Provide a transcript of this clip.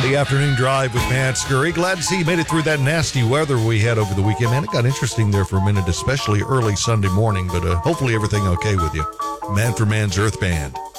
The afternoon drive with Matt Scurry. Glad to see you made it through that nasty weather we had over the weekend. Man, it got interesting there for a minute, especially early Sunday morning, but hopefully everything okay with you. Man for Man's Earth Band.